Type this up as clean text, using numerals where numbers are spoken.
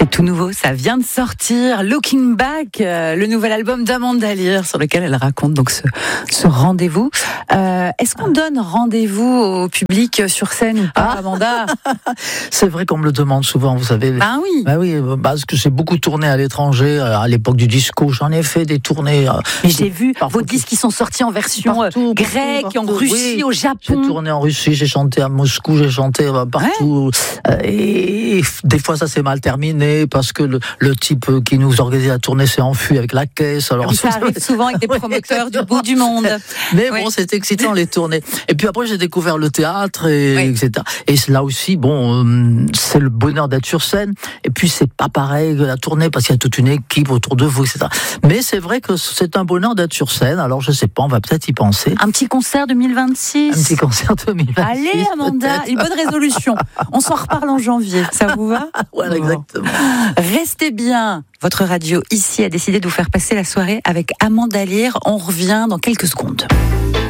C'est tout nouveau, ça vient de sortir. Looking Back, le nouvel album d'Amanda Lear, sur lequel elle raconte donc ce rendez-vous. Est-ce qu'on donne rendez-vous au public sur scène ou pas, Amanda? C'est vrai qu'on me le demande souvent, vous savez. Ah oui. Bah oui, parce que j'ai beaucoup tourné à l'étranger, à l'époque du disco. J'en ai fait des tournées. Mais j'ai vu vos disques qui sont sortis en version grecque, en Russie, oui. Au Japon. J'ai tourné en Russie, j'ai chanté à Moscou, j'ai chanté partout. Ouais. Et des fois, ça s'est mal terminé parce que le type qui nous organisait la tournée s'est enfui avec la caisse. Alors, ça arrive souvent avec des promoteurs du bout du monde. Mais bon, c'était excitant les tournées. Et puis après, j'ai découvert le théâtre, etc. Et là aussi, bon, c'est le bonheur d'être sur scène. Et puis, c'est pas pareil que la tournée parce qu'il y a toute une équipe autour de vous, etc. Mais c'est vrai que c'est un bonheur d'être sur scène. Alors, je sais pas, on va peut-être y penser. Un petit concert 2026. Un petit concert 2026. Allez, Amanda, une bonne résolution. On s'en reparle en janvier. Ça vous va? Voilà, exactement. Restez bien. Votre radio ici a décidé de vous faire passer la soirée avec Amanda Lear. On revient dans quelques secondes.